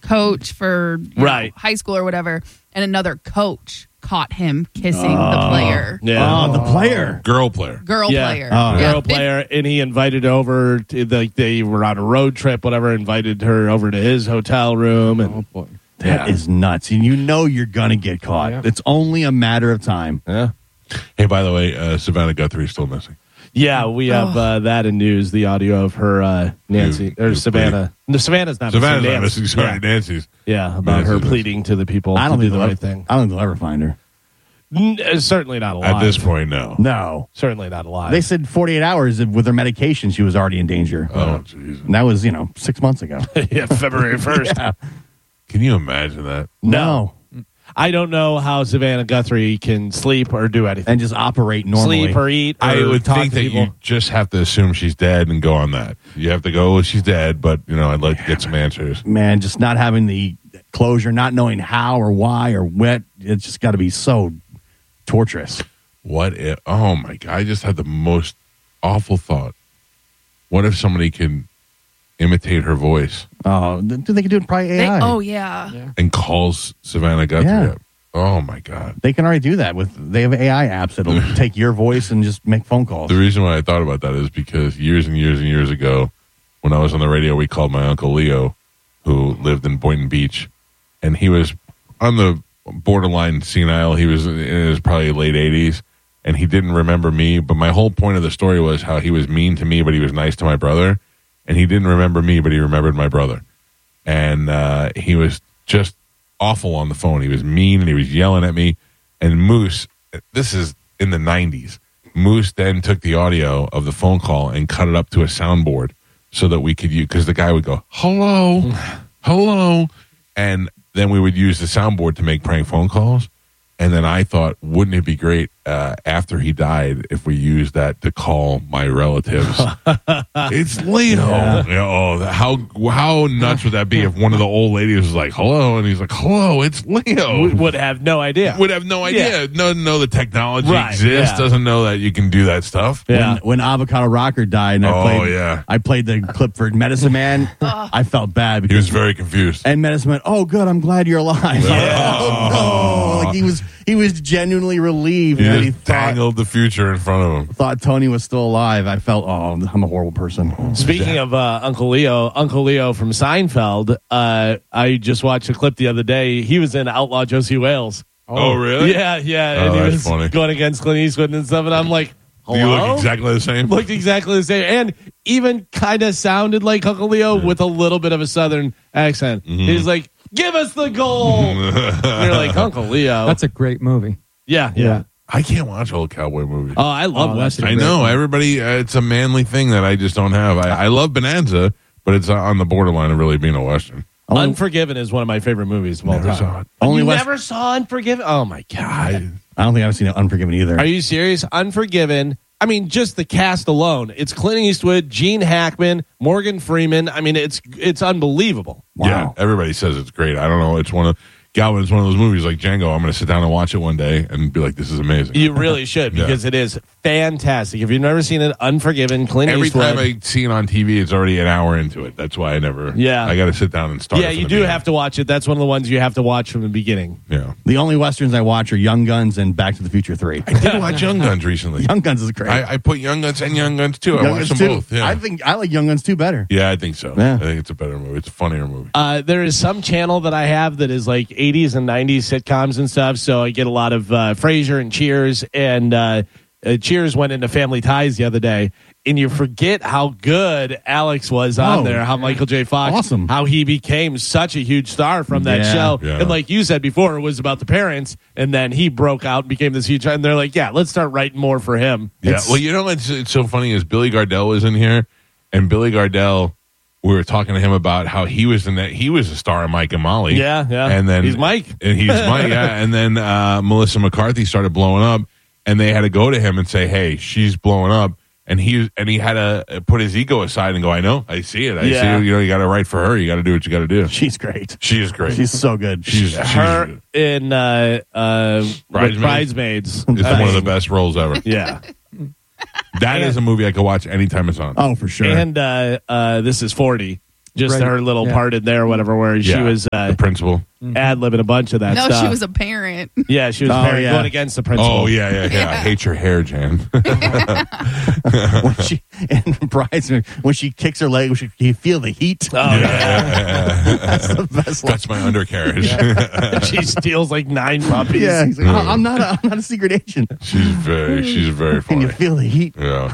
coach for high school or whatever, and another coach caught him kissing the player. Yeah. Oh, the player. Girl player. Girl player. Girl player, and he invited her over. They were on a road trip, whatever, invited her over to his hotel room. And, boy. That is nuts. And you know you're going to get caught. Yeah. It's only a matter of time. Yeah. Hey, by the way, Savannah Guthrie is still missing. Yeah, we have that in news, the audio of her, Nancy, or Savannah. No, Savannah's not Savannah's missing. not missing. Sorry, Nancy's. Yeah, about her pleading to the people to do the right thing. I don't think they'll ever find her. Certainly not alive. At this point, no. No. Certainly not alive. They said 48 hours with her medication, she was already in danger. Oh, jeez. And that was, 6 months ago. Yeah, February 1st. Yeah. Can you imagine that? No. I don't know how Savannah Guthrie can sleep or do anything. And just operate normally. Sleep or eat or I would talk think to that people. you just have to assume she's dead and go on that. You have to go, she's dead, but, I'd like to get some answers. Man, just not having the closure, not knowing how or why or what, it's just got to be so torturous. What if, oh my God, I just had the most awful thought. What if somebody can imitate her voice Oh, they can do it probably AI. Yeah. and calls Savannah Guthrie up? Oh my God. They can already do that they have AI apps that'll take your voice and just make phone calls. The reason why I thought about that is because years and years and years ago, when I was on the radio, we called my Uncle Leo, who lived in Boynton Beach, and he was on the borderline senile. He was in his probably late 80s, and he didn't remember me. But my whole point of the story was how he was mean to me, but he was nice to my brother. And he didn't remember me, but he remembered my brother. And he was just awful on the phone. He was mean, and he was yelling at me. And Moose, this is in the 90s, Moose then took the audio of the phone call and cut it up to a soundboard so that we could use, because the guy would go, hello, hello. And then we would use the soundboard to make prank phone calls. And then I thought, wouldn't it be great after he died if we used that to call my relatives? It's Leo. Yeah, how nuts would that be if one of the old ladies was like, hello, and he's like, hello, it's Leo. Would have no idea. Would have no idea. Yeah. Doesn't know the technology Right, exists. yeah. Doesn't know that you can do that stuff. Yeah. When Avocado Rocker died, and I played the clip for Medicine Man, I felt bad because He was very confused. and Medicine Man, oh good, I'm glad you're alive. Oh, no. Like he was genuinely relieved He that he just dangled the future in front of him. thought Tony was still alive. I felt, I'm a horrible person. Speaking of Uncle Leo from Seinfeld, I just watched a clip the other day. He was in Outlaw Josie Wales. Oh, really? Yeah. Oh, And he that's was funny. going against Clint Eastwood and stuff. And I'm like, hello? You look exactly the same. Looked exactly the same. And even kind of sounded like Uncle Leo with a little bit of a Southern accent. Mm-hmm. He's like, give us the goal. You're like, Uncle Leo. That's a great movie. Yeah. I can't watch old cowboy movies. Oh, I love Western. I know. Everybody, it's a manly thing that I just don't have. I love Bonanza, but it's on the borderline of really being a Western. Unforgiven is one of my favorite movies of all Never time. saw it. Only You West- never saw Unforgiven? Oh, my God. I don't think I've seen Unforgiven either. Are you serious? Unforgiven. I mean, just the cast alone. It's Clint Eastwood, Gene Hackman, Morgan Freeman. I mean, it's unbelievable. Wow. Yeah, everybody says it's great. I don't know. It's one of those movies like Django. I'm going to sit down and watch it one day and be like, this is amazing. You really should, because it is fantastic. If you've never seen it, Unforgiven, Clint Every Eastwood. time I see it on TV, it's already an hour into it. That's why I never. Yeah. I got to sit down and start. Yeah, you do have to watch it. That's one of the ones you have to watch from the beginning. Yeah. The only Westerns I watch are Young Guns and Back to the Future 3. I did watch Young Guns recently. Young Guns is great. I put Young Guns and Young Guns too. I Young watched Guns them 2. both. Yeah. I think I like Young Guns 2 better. Yeah, I think so. Yeah. I think it's a better movie. It's a funnier movie. There is some channel that I have that is like 80s and 90s sitcoms and stuff. So I get a lot of Frasier and Cheers. And Cheers went into Family Ties the other day. And you forget how good Alex was on there, how Michael J. Fox, Awesome. how he became such a huge star from that show. Yeah. And like you said before, it was about the parents. And then he broke out and became this huge, and they're like, yeah, let's start writing more for him. Yeah. Well, you know what's so funny is Billy Gardell was in here, and Billy Gardell, we were talking to him about how he was in that. He was a star in Mike and Molly. Yeah. And then he's Mike. And he's Mike. Yeah. And then Melissa McCarthy started blowing up, and they had to go to him and say, "Hey, she's blowing up." And he had to put his ego aside and go, I know, I see it. I see it. You know, you got to write for her. You got to do what you got to do. She's great. She is great. She's so good. She's Her in Bridesmaids. It's one of the best roles ever. Yeah. That is a movie I could watch anytime it's on. Oh, for sure. And This is 40. just Right. her little Yeah. part in there or whatever, where she was the principal. ad-libbing a bunch of that No, stuff. she was a parent. Yeah, she was Oh, yeah. going against the principal. Oh yeah. I hate your hair, Jan. when she kicks her leg, you feel the heat. Oh, yeah. That's the best line. That's my undercarriage. She steals like 9 puppies. Yeah, he's like, I'm not a secret agent. She's very And funny. you feel the heat. Yeah.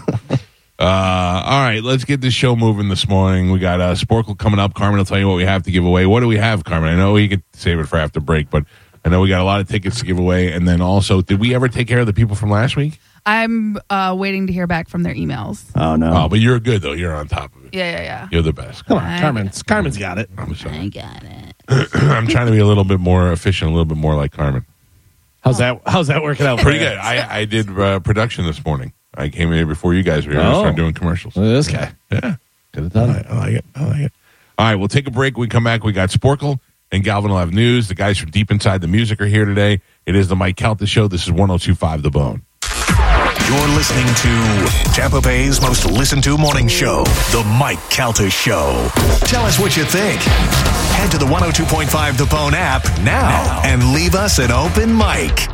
All right, let's get the show moving this morning. We got Sporkle coming up. Carmen will tell you what we have to give away. What do we have, Carmen? I know we could save it for after break, but I know we got a lot of tickets to give away. And then also, did we ever take care of the people from last week? I'm waiting to hear back from their emails. Oh, no. Oh, but you're good, though. You're on top of it. Yeah. You're the best. Come on, Carmen's got it. I'm sorry. I got it. I'm trying to be a little bit more efficient, a little bit more like Carmen. How's that working out? Pretty for you? good. I did production this morning. I came in here before you guys were here. I started doing commercials. Look at this guy. Yeah. Could have done it. I like it. All right, we'll take a break. When we come back, we got Sporkle and Galvin will have news. The guys from Deep Inside the Music are here today. It is the Mike Calta Show. This is 102.5 The Bone. You're listening to Tampa Bay's most listened to morning show, The Mike Calta Show. Tell us what you think. Head to the 102.5 The Bone app now and leave us an open mic.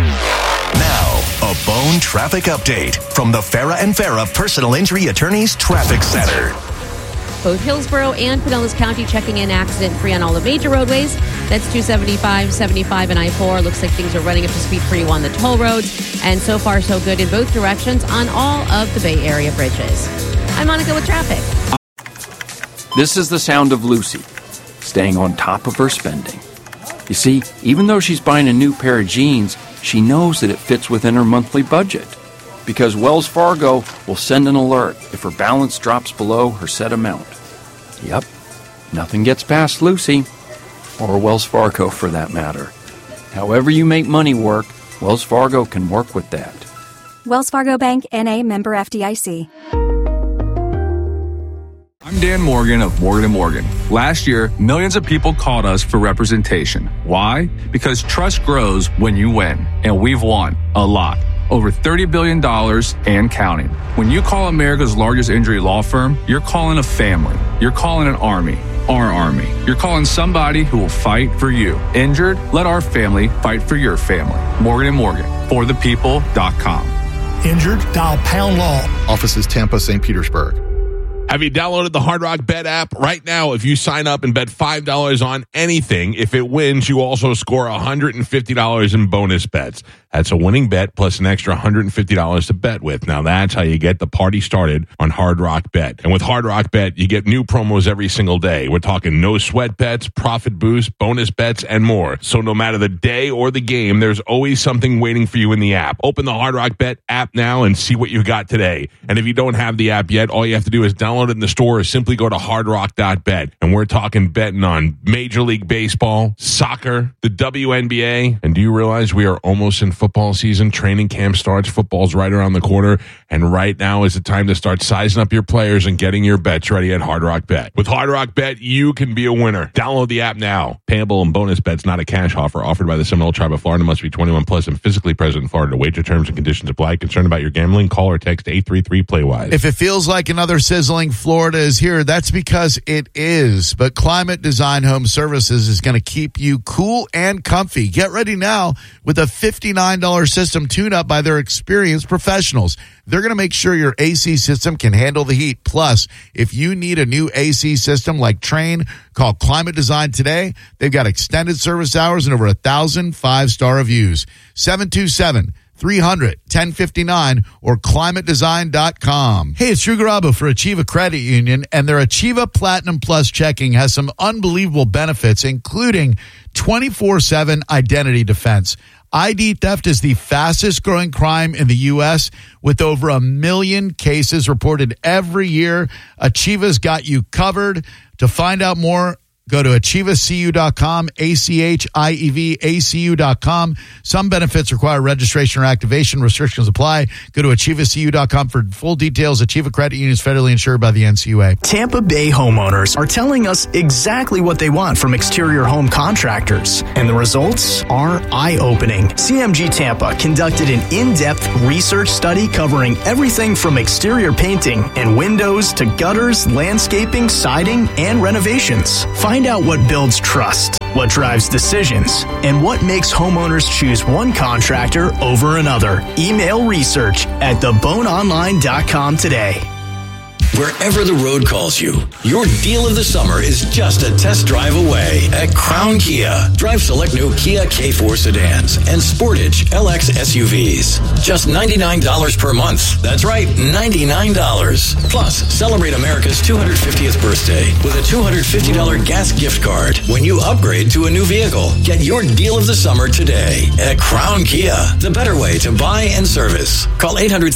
Now, a Bone traffic update from the Farah and Farah Personal Injury Attorneys Traffic Center. Both Hillsborough and Pinellas County checking in accident-free on all the major roadways. That's 275, 75, and I-4. Looks like things are running up to speed for you on the toll roads. And so far, so good in both directions on all of the Bay Area bridges. I'm Monica with traffic. This is the sound of Lucy, staying on top of her spending. You see, even though she's buying a new pair of jeans, she knows that it fits within her monthly budget. Because Wells Fargo will send an alert if her balance drops below her set amount. Yep, nothing gets past Lucy, or Wells Fargo for that matter. However you make money work, Wells Fargo can work with that. Wells Fargo Bank, N.A., member FDIC. I'm Dan Morgan of Morgan & Morgan. Last year, millions of people called us for representation. Why? Because trust grows when you win, and we've won a lot. Over $30 billion and counting. When you call America's largest injury law firm, you're calling a family. You're calling an army. Our army. You're calling somebody who will fight for you. Injured? Let our family fight for your family. Morgan & Morgan. ForThePeople.com. Injured? Dial pound law. Offices Tampa, St. Petersburg. Have you downloaded the Hard Rock Bet app? Right now, if you sign up and bet $5 on anything, if it wins, you also score $150 in bonus bets. That's a winning bet plus an extra $150 to bet with. Now, that's how you get the party started on Hard Rock Bet. And with Hard Rock Bet, you get new promos every single day. We're talking no sweat bets, profit boost, bonus bets, and more. So no matter the day or the game, there's always something waiting for you in the app. Open the Hard Rock Bet app now and see what you got today. And if you don't have the app yet, all you have to do is download it in the store or simply go to hardrock.bet. And we're talking betting on Major League Baseball, soccer, the WNBA. And do you realize we are almost in football season? Training camp starts. Football's right around the corner. And right now is the time to start sizing up your players and getting your bets ready at Hard Rock Bet. With Hard Rock Bet, you can be a winner. Download the app now. Payable and bonus bets, not a cash offer. Offered by the Seminole Tribe of Florida. Must be 21 plus and physically present in Florida. Wager terms and conditions apply. Concerned about your gambling? Call or text 833-PLAY-WISE. If it feels like another sizzling Florida is here, that's because it is. But Climate Design Home Services is going to keep you cool and comfy. Get ready now with a $59 system tune-up by their experienced professionals. They're going to make sure your AC system can handle the heat. Plus, if you need a new AC system like Trane, call Climate Design today. They've got extended service hours and over 1,000 5-star reviews. 727-300-1059 or climatedesign.com. Hey, it's Drew Garabo for Achieva Credit Union, and their Achieva Platinum Plus checking has some unbelievable benefits, including 24/7 identity defense. ID theft is the fastest growing crime in the U.S. with over 1 million cases reported every year. Achieva's got you covered. To find out more, Go to achievacu.com, ACHIEVACU.com. Some benefits require registration or activation. Restrictions apply. Go to achievacu.com for full details. Achieva Credit Union is federally insured by the NCUA. Tampa Bay homeowners are telling us exactly what they want from exterior home contractors, and the results are eye-opening. CMG Tampa conducted an in-depth research study covering everything from exterior painting and windows to gutters, landscaping, siding, and renovations. Find out what builds trust, what drives decisions, and what makes homeowners choose one contractor over another. Email research at theboneonline.com today. Wherever the road calls you, your deal of the summer is just a test drive away at Crown Kia. Drive select new Kia K4 sedans and Sportage LX SUVs. Just $99 per month. That's right, $99. Plus, celebrate America's 250th birthday with a $250 gas gift card when you upgrade to a new vehicle. Get your deal of the summer today at Crown Kia, the better way to buy and service. Call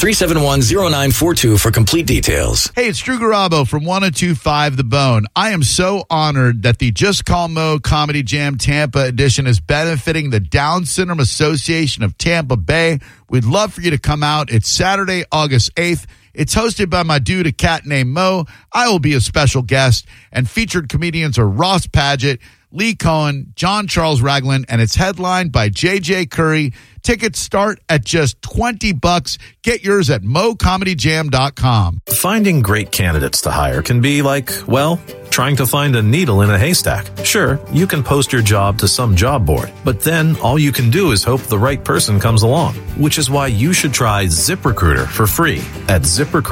800-371-0942 for complete details. Hey, it's Drew Garabo from 102.5 The Bone. I am so honored that the Just Call Mo Comedy Jam Tampa edition is benefiting the Down Syndrome Association of Tampa Bay. We'd love for you to come out. It's Saturday, August 8th. It's hosted by my dude, a cat named Mo. I will be a special guest, and featured comedians are Ross Padgett, Lee Cohen, John Charles Ragland, and it's headlined by JJ Curry. Tickets start at just $20. Get yours at mocomedyjam.com. Finding great candidates to hire can be like, well, trying to find a needle in a haystack. Sure, you can post your job to some job board, but then all you can do is hope the right person comes along, which is why you should try ZipRecruiter for free at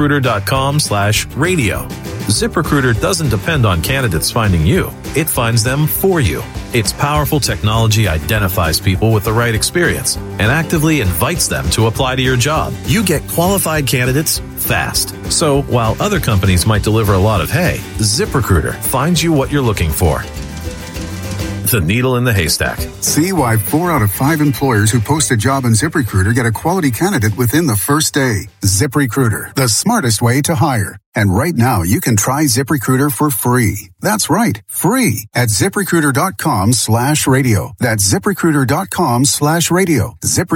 ZipRecruiter.com/radio. ZipRecruiter doesn't depend on candidates finding you. It finds them for you. Its powerful technology identifies people with the right experience and actively invites them to apply to your job. You get qualified candidates fast. So while other companies might deliver a lot of hay, ZipRecruiter finds you what you're looking for. The needle in the haystack. See why 4 out of 5 employers who post a job on ZipRecruiter get a quality candidate within the first day. ZipRecruiter, the smartest way to hire. And right now, you can try ZipRecruiter for free. That's right, free at ZipRecruiter.com/radio. That's ZipRecruiter.com/radio.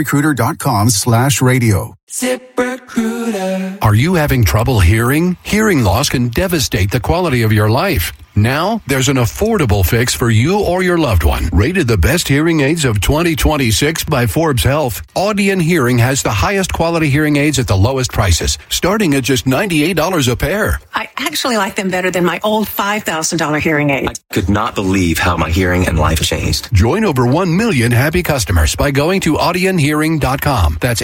ZipRecruiter.com/radio. ZipRecruiter. Are you having trouble hearing? Hearing loss can devastate the quality of your life. Now, there's an affordable fix for you or your loved one. Rated the best hearing aids of 2026 by Forbes Health, Audion Hearing has the highest quality hearing aids at the lowest prices, starting at just $98 a pair. I actually like them better than my old $5,000 hearing aid. I could not believe how my hearing and life changed. Join over 1 million happy customers by going to audionhearing.com. That's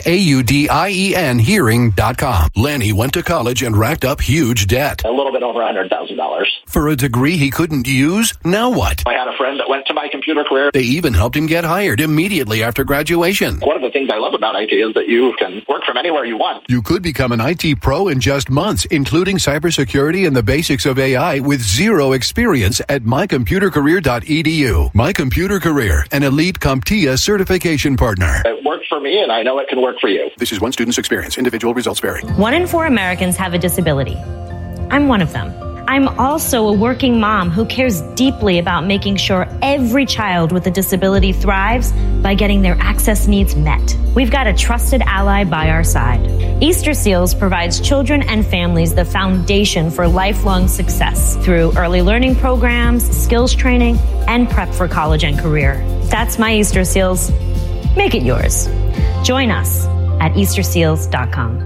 AUDIEN hearing.com. Lanny went to college and racked up huge debt. A little bit over $100,000. For a degree he couldn't use? Now what? I had a friend that went to my computer career. They even helped him get hired immediately after graduation. One of the things I love about IT is that you can work from anywhere you want. You could become an IT pro in just months, including cybersecurity and the basics of AI with zero experience at mycomputercareer.edu. My Computer Career, an elite CompTIA certification partner. It worked for me, and I know it can work for you. This is one student's experience. Individual results vary. 1 in 4 Americans have a disability. I'm one of them. I'm also a working mom who cares deeply about making sure every child with a disability thrives by getting their access needs met. We've got a trusted ally by our side. Easter Seals provides children and families the foundation for lifelong success through early learning programs, skills training, and prep for college and career. That's my Easter Seals. Make it yours. Join us at easterseals.com.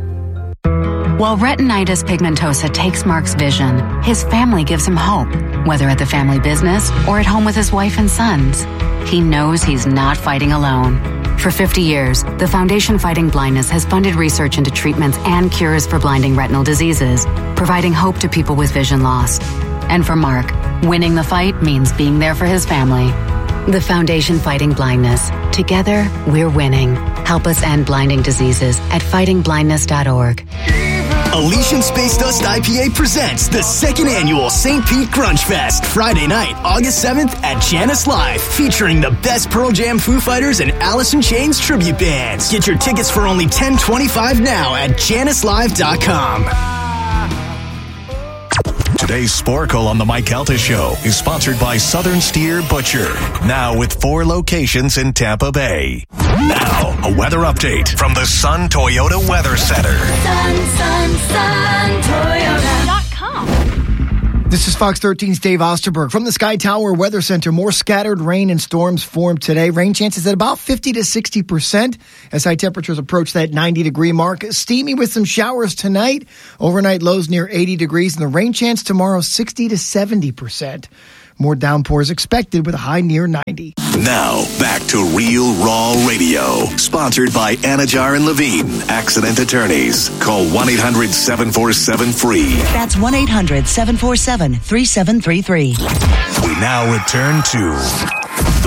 While retinitis pigmentosa takes Mark's vision, his family gives him hope, whether at the family business or at home with his wife and sons. He knows he's not fighting alone. For 50 years, the Foundation Fighting Blindness has funded research into treatments and cures for blinding retinal diseases, providing hope to people with vision loss. And for Mark, winning the fight means being there for his family. The Foundation Fighting Blindness. Together, we're winning. Help us end blinding diseases at fightingblindness.org. Elysian Space Dust IPA presents the 2nd annual St. Pete Grunge Fest, Friday night, August 7th at Janice Live, featuring the best Pearl Jam, Foo Fighters, and Alice in Chains tribute bands. Get your tickets for only $10.25 now at janicelive.com. Today's Sporkle on the Mike Calta Show is sponsored by Southern Steer Butcher. Now with 4 locations in Tampa Bay. Now, a weather update from the Sun Toyota Weather Center. Sun, Toyota.com. This is Fox 13's Dave Osterberg from the Sky Tower Weather Center. More scattered rain and storms formed today. Rain chances at about 50 to 60% as high temperatures approach that 90-degree mark. Steamy with some showers tonight. Overnight lows near 80 degrees, and the rain chance tomorrow 60 to 70%. More downpours expected with a high near 90. Now, back to Real Raw Radio. Sponsored by Anajar and Levine, accident attorneys. Call 1-800-747-FREE. That's 1-800-747-3733. We now return to